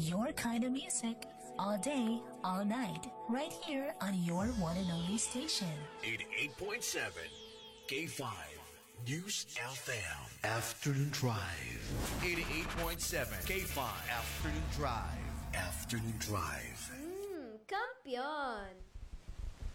Your kind of music, all day, all night, right here on your one and only station. 88.7 K5 News FM. Afternoon Drive. 88.7 K5 Afternoon Drive. Afternoon Drive. Kampiyon!